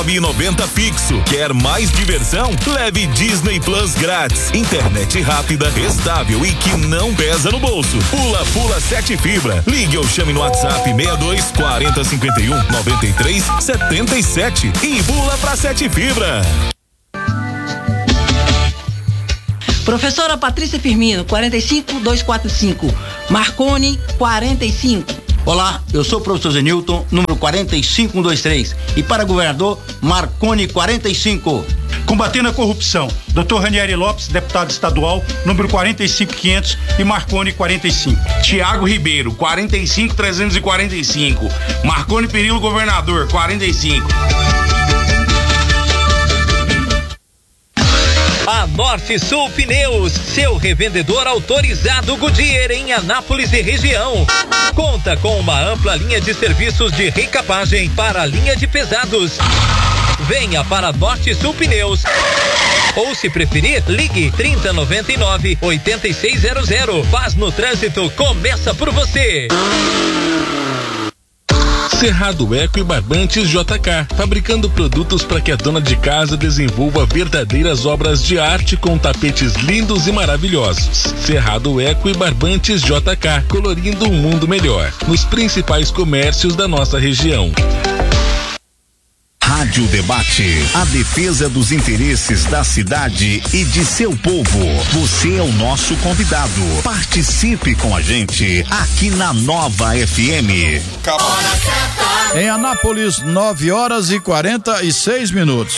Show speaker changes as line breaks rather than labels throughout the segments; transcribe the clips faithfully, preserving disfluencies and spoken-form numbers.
nove e noventa fixo. Quer mais diversão? Leve Disney Plus grátis. Internet rápida, estável e que não pesa no bolso. Pula Pula sete Fibra. Ligue ou chame no WhatsApp seis dois quarenta, cinquenta e um, noventa e três, setenta e sete e pula pra sete Fibra.
Professora Patrícia Firmino, quarenta e cinco, duzentos e quarenta e cinco. Marconi, quarenta e cinco.
Olá, eu sou o professor Zenilton, número quarenta e cinco, cento e vinte e três. E para governador, Marconi, quarenta e cinco.
Combatendo a corrupção, doutor Ranieri Lopes, deputado estadual, número quarenta e cinco, quinhentos e Marconi, quarenta e cinco.
Tiago Ribeiro, quarenta e cinco, trezentos e quarenta e cinco. Marconi Perillo, governador, quarenta e cinco.
A Norte Sul Pneus, seu revendedor autorizado Goodyear em Anápolis e região. Conta com uma ampla linha de serviços de recapagem para a linha de pesados. Venha para Norte Sul Pneus. Ou, se preferir, ligue trinta, noventa e nove, oitenta e seis zero zero. Paz no trânsito começa por você.
Cerrado Eco e Barbantes J K, fabricando produtos para que a dona de casa desenvolva verdadeiras obras de arte com tapetes lindos e maravilhosos. Cerrado Eco e Barbantes J K, colorindo um mundo melhor, nos principais comércios da nossa região.
Rádio Debate, a defesa dos interesses da cidade e de seu povo. Você é o nosso convidado. Participe com a gente aqui na Nova F M.
Em Anápolis, nove horas e quarenta e seis minutos.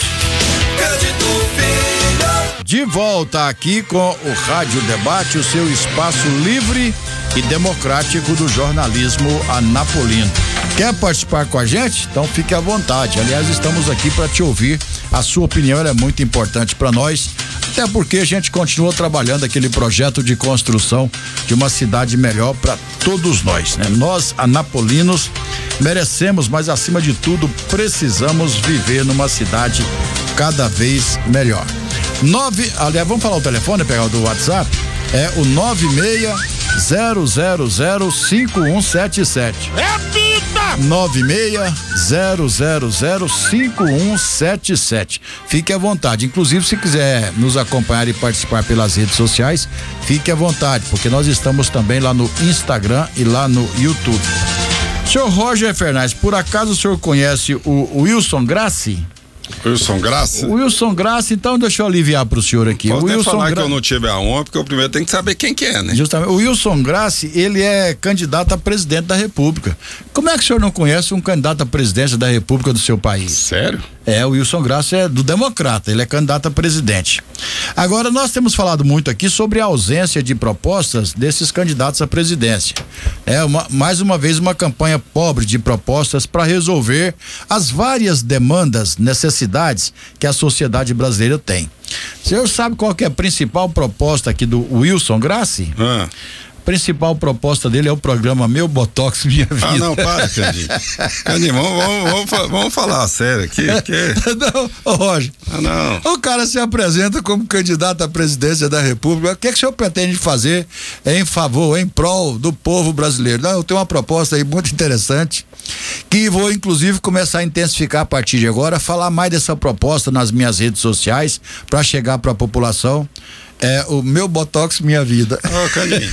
De volta aqui com o Rádio Debate, o seu espaço livre e democrático do jornalismo anapolino. Quer participar com a gente? Então fique à vontade. Aliás, estamos aqui para te ouvir. A sua opinião ela é muito importante para nós, até porque a gente continua trabalhando aquele projeto de construção de uma cidade melhor para todos nós, né? Nós, anapolinos, merecemos, mas acima de tudo, precisamos viver numa cidade cada vez melhor. Nove, aliás, vamos falar o telefone, pegar o do WhatsApp? É o nove seis zero zero zero cinco um sete sete. Repita! nove seis zero zero zero cinco um sete sete. Fique à vontade. Inclusive, se quiser nos acompanhar e participar pelas redes sociais, fique à vontade, porque nós estamos também lá no Instagram e lá no YouTube. Senhor Roger Fernandes, por acaso o senhor conhece o Wilson Grassi?
Wilson Grassi?
O Wilson Grassi, então deixa eu aliviar pro senhor aqui.
Pode
o Wilson
falar
Gra...
que eu não tive a honra, porque eu primeiro tenho que saber quem que é, né?
Justamente. O Wilson Grassi, ele é candidato a presidente da República. Como é que o senhor não conhece um candidato à presidência da República do seu país?
Sério?
É, o Wilson Grassi é do Democrata, ele é candidato a presidente. Agora, nós temos falado muito aqui sobre a ausência de propostas desses candidatos à presidência. É uma, mais uma vez uma campanha pobre de propostas para resolver as várias demandas, necessidades que a sociedade brasileira tem. O senhor sabe qual que é a principal proposta aqui do Wilson Grassi?
Ah.
Principal proposta dele é o programa Meu Botox Minha Vida.
Ah, não, para, Candinho. Candinho, vamos, vamos, vamos, vamos falar sério aqui. Que...
Não, ô Roger.
Ah, não.
O cara se apresenta como candidato à presidência da República. O que, é que o senhor pretende fazer em favor, em prol do povo brasileiro? Não, eu tenho uma proposta aí muito interessante, que vou inclusive começar a intensificar a partir de agora, falar mais dessa proposta nas minhas redes sociais para chegar para a população. É o Meu Botox Minha Vida.
Ô, Candinho.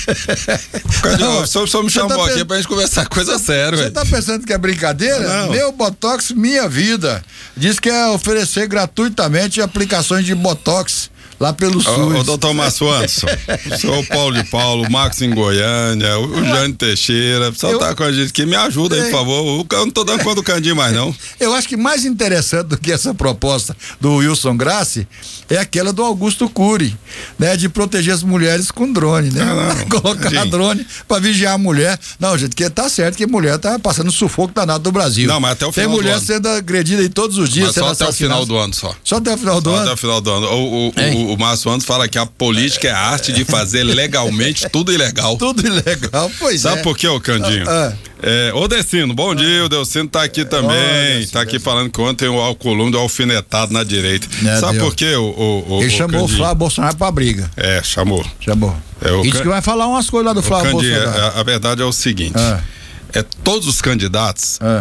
Candinho, o senhor me chamou tá aqui pens... pra gente conversar coisa séria.
Você tá pensando que é brincadeira?
Não.
Meu Botox Minha Vida. Diz que é oferecer gratuitamente aplicações de Botox lá pelo SUS.
O, o doutor Márcio Anderson, o senhor Paulo de Paulo, o Marcos em Goiânia, o, o Jânio Teixeira, o pessoal eu... tá com a gente aqui, me ajuda aí, por favor. Eu não tô dando conta do Candinho mais, não.
Eu acho que mais interessante do que essa proposta do Wilson Grassi é aquela do Augusto Cury, né? De proteger as mulheres com drone, né?
Não, não.
Colocar Candinho. Drone pra vigiar a mulher. Não, gente, que tá certo que a mulher tá passando sufoco danado do Brasil.
Não, mas até o final
Tem mulher
do ano.
sendo agredida aí todos os dias.
Mas só até o final do ano, só.
Só até o final do
só
ano?
Até o final do ano. O, o, o, o Márcio Anderson fala que a política é a arte de fazer legalmente tudo ilegal.
Tudo ilegal, pois
Sabe
é.
por quê, ô Candinho? Ah, ah. É, ô Decino, bom dia, o Decino tá aqui também, oh, tá aqui Decino. Falando que ontem o Alcolumbre deu alfinetado na direita. É, Sabe Deus. Por quê, o, o, o
Ele o chamou Candinho. O Flávio Bolsonaro pra briga.
É, chamou.
Chamou.
É, o
Diz Can... que vai falar umas coisas lá do Flávio
Candinho,
Bolsonaro.
A, a verdade é o seguinte, ah. é todos os candidatos,
ah.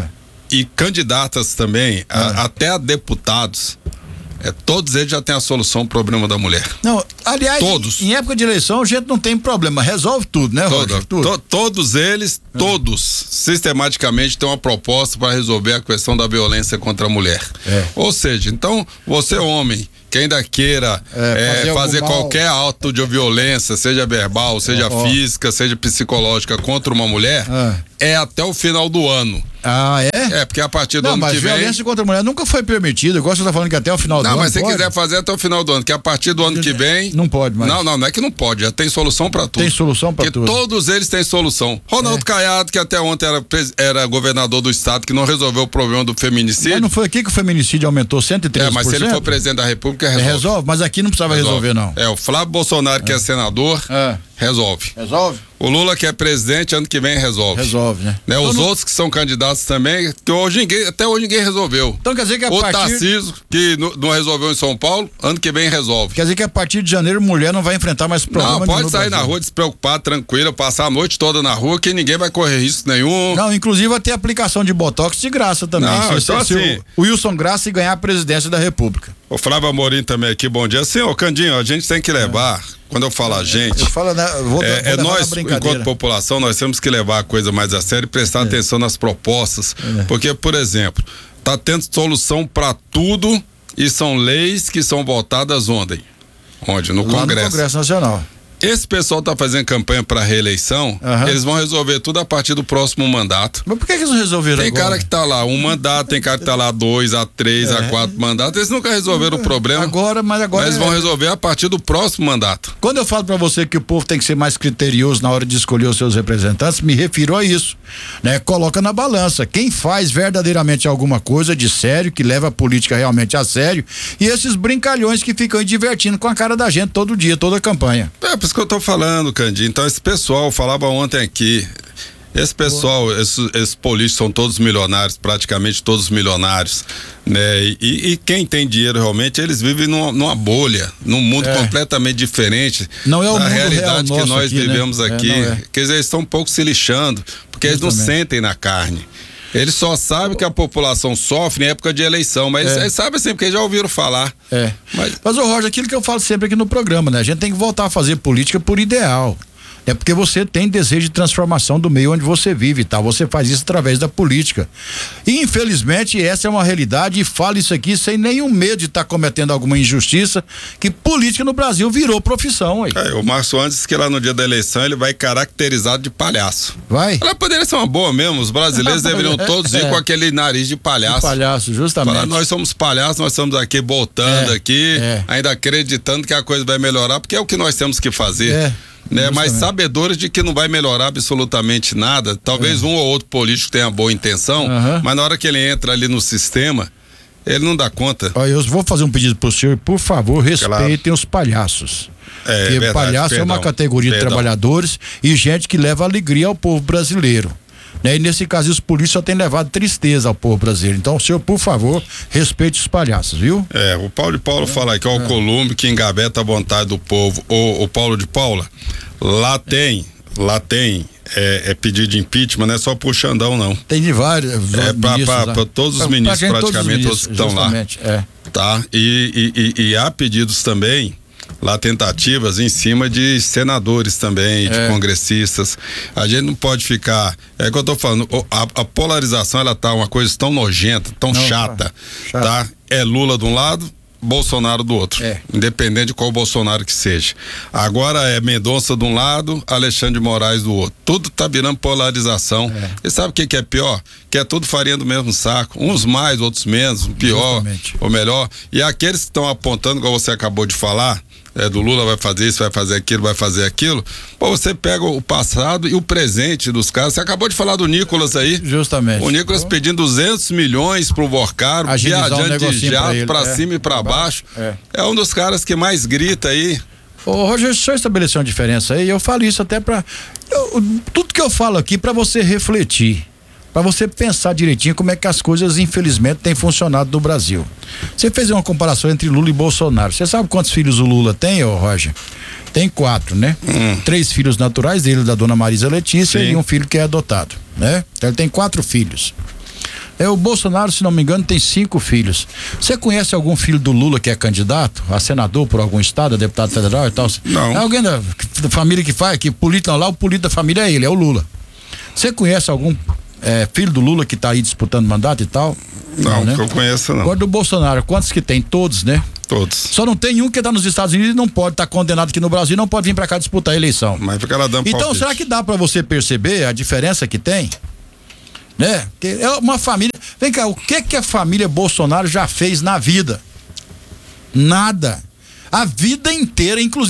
e candidatas também,
Ah.
a, até a deputados, é, todos eles já têm a solução ao problema da mulher.
Não, aliás,
Todos.
em época de eleição a gente não tem problema, resolve tudo, né,
Todo-
Roger? Tudo.
to- todos eles, todos, sistematicamente têm uma proposta para resolver a questão da violência contra a mulher.
É.
Ou seja, então, você homem, que ainda queira
É,
é,
fazer
fazer,
algum mal.
qualquer ato de violência, seja verbal, seja
Ó.
física, seja psicológica contra uma mulher,
Ah.
é até o final do ano.
Ah, é?
É, porque a partir do
Não,
ano
mas
que vem...
violência contra a mulher nunca foi permitida. Igual você tá falando que até o final do
Não,
ano.
mas se
pode?
quiser fazer até o final do ano, que a partir do ano que vem.
Não pode mais.
Não, não, não é que não pode, já tem solução pra tudo.
Tem solução pra
que
tudo.
todos eles têm solução. Ronaldo
É.
Caiado, que até ontem era, pres- era governador do estado, que não resolveu o problema do
Mas
feminicídio.
não foi aqui que o feminicídio aumentou cento e treze
É,
por cento?
mas se ele for presidente da República,
É,
resolve.
resolve, mas aqui não precisava resolver, não.
É, o Flávio Bolsonaro, que é senador,
É.
resolve.
Resolve?
O Lula, que é presidente, ano que vem resolve.
Resolve, né?
Né,
Então
os
não-
outros que são candidatos também, que hoje ninguém, até hoje ninguém resolveu.
Então quer dizer que a
O
partir...
Tarcísio, que não, não resolveu em São Paulo, ano que vem resolve.
Quer dizer que a partir de janeiro mulher não vai enfrentar mais problema
Não,
nenhum
pode
no
sair
Brasil.
na rua despreocupado, tranquilo, passar a noite toda na rua, que ninguém vai correr risco nenhum.
Não, inclusive vai ter aplicação de botox de graça também.
Não,
se,
então
se
assim-
o Wilson Graça ganhar a presidência da República.
O Flávio Amorim também aqui, bom dia. Sim, ô Candinho, a gente tem que levar, quando eu falo a gente,
Eu falo, né, vou,
é,
vou
é
levar na
nós,
brincadeira.
enquanto população, nós temos que levar a coisa mais a sério e prestar atenção nas propostas. Porque, por exemplo, tá tendo solução para tudo e são leis que são votadas ontem. Onde? No
Lá
Congresso.
no Congresso Nacional.
Esse pessoal tá fazendo campanha para reeleição,
Aham.
eles vão resolver tudo a partir do próximo mandato.
Mas por que, que eles não resolveram
Tem
agora?
cara que tá lá um mandato, tem cara que tá lá dois, a três, a quatro mandatos. Eles nunca resolveram o problema.
Agora, mas agora...
Mas eles vão resolver a partir do próximo mandato.
Quando eu falo pra você que o povo tem que ser mais criterioso na hora de escolher os seus representantes, me refiro a isso, né? Coloca na balança quem faz verdadeiramente alguma coisa de sério, que leva a política realmente a sério, e esses brincalhões que ficam aí divertindo com a cara da gente todo dia, toda a campanha.
É por isso que eu tô falando, Candinho. Então esse pessoal, eu falava ontem aqui, esse pessoal, esses, esses políticos são todos milionários, praticamente todos milionários, né? E, e quem tem dinheiro realmente, eles vivem numa, numa bolha, num mundo
É.
completamente diferente
Não é o
da
mundo real
realidade que
nosso
nós
aqui, né?
vivemos
É,
aqui.
não é.
Quer dizer, eles estão um pouco se lixando, porque eles não
Justamente.
sentem na carne. Eles só sabem que a população sofre em época de eleição, mas
É.
eles, eles sabem assim, porque já ouviram falar.
É.
Mas,
Mas, ô Roger, aquilo que eu falo sempre aqui no programa, né? A gente tem que voltar a fazer política por ideal. É porque você tem desejo de transformação do meio onde você vive e tal. Você faz isso através da política. E, infelizmente, essa é uma realidade e falo isso aqui sem nenhum medo de estar cometendo alguma injustiça, que política no Brasil virou profissão aí.
é, o Márcio antes disse que lá no dia da eleição ele vai caracterizado de palhaço.
Vai?
Ela poderia ser uma boa mesmo, os brasileiros deveriam todos ir
É.
com aquele nariz de palhaço.
Palhaço, justamente.
Falar, nós somos palhaços, nós estamos aqui botando
É,
aqui,
é.
ainda acreditando que a coisa vai melhorar, porque é o que nós temos que fazer.
É,
né? Mas
justamente.
sabedores de que não vai melhorar absolutamente nada. Talvez um ou outro político tenha boa intenção,
Aham.
mas na hora que ele entra ali no sistema, ele não dá conta.
Olha, eu vou fazer um pedido pro senhor, por favor, respeitem
Claro.
os palhaços.
É,
Porque
verdade,
palhaço é uma
perdão,
categoria de
perdão.
trabalhadores e gente que leva alegria ao povo brasileiro. Né? E nesse caso, os polícias só têm levado tristeza ao povo brasileiro. Então, senhor, por favor, respeite os palhaços, viu?
É, o Paulo de Paulo fala que é o Columbe que engaveta a vontade do povo. O, o Paulo de Paula, lá tem, lá tem é, é pedido de impeachment, não é só pro Xandão, não.
Tem de vários.
É pra, pra, pra todos os ministros, praticamente todos que estão lá.
É.
Tá? E, e, e, e há pedidos também, lá tentativas em cima de senadores também, de
É.
congressistas. A gente não pode ficar. É que eu tô falando, o- a, a polarização ela tá uma coisa tão nojenta, tão
Não,
chata,
chato.
tá? É Lula de um lado, Bolsonaro do outro.
É.
Independente de qual Bolsonaro que seja. Agora é Mendonça de um lado, Alexandre de Moraes do outro. Tudo tá virando polarização. E sabe o que, que é pior? Que é tudo farinha do mesmo saco. Uns mais, outros menos, um pior
Justamente.
ou melhor. E aqueles que estão apontando, como você acabou de falar, é, do Lula vai fazer isso, vai fazer aquilo, vai fazer aquilo. Pô, você pega o passado e o presente dos caras. Você acabou de falar do Nicolas aí.
Justamente.
O Nicolas pedindo duzentos milhões pro Vorcaro,
Agilizar um
viajando de
negocinho pra
jato
ele,
pra,
é.
cima e pra baixo.
É.
É um dos caras que mais grita aí.
Ô, Roger, se o senhor estabeleceu uma diferença aí, eu falo isso até pra. eu- tudo que eu falo aqui pra você refletir. Pra você pensar direitinho como é que as coisas, infelizmente, têm funcionado no Brasil. Você fez uma comparação entre Lula e Bolsonaro. Você sabe quantos filhos o Lula tem, ô Roger? Tem quatro, né?
Hum.
Três filhos naturais dele, da dona Marisa Letícia,
Sim.
e um filho que é adotado, né? Então ele tem quatro filhos. É, o Bolsonaro, se não me engano, tem cinco filhos. Você conhece algum filho do Lula que é candidato a senador por algum estado, a deputado federal e tal?
Não.
É alguém da, da família que faz, que político lá, o político da família é ele, é o Lula. Você conhece algum é, filho do Lula que tá aí disputando mandato e tal?
Não,
não, né?
que eu conheço não.
Agora do Bolsonaro, quantos que tem? Todos, né?
Todos.
Só não tem um que tá nos Estados Unidos e não pode estar tá condenado aqui no Brasil, não pode vir pra cá disputar a eleição.
Mas fica lá dando
Então,
palpite.
será que dá pra você perceber a diferença que tem? Né? Que é uma família. Vem cá, o que que a família Bolsonaro já fez na vida? Nada. A vida inteira, inclusive.